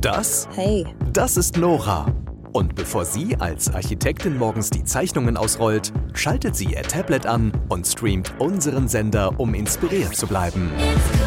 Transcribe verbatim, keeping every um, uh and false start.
Das? Hey. Das ist Nora. Und bevor sie als Architektin morgens die Zeichnungen ausrollt, schaltet sie ihr Tablet an und streamt unseren Sender, um inspiriert zu bleiben.